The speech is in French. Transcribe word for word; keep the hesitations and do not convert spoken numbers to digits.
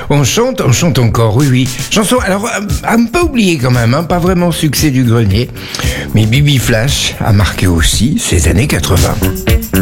On chante, on chante encore, oui, oui. Chanson, alors, à, à ne pas oublier quand même, hein, pas vraiment succès du grenier, mais Bibi Flash a marqué aussi ces années quatre-vingts.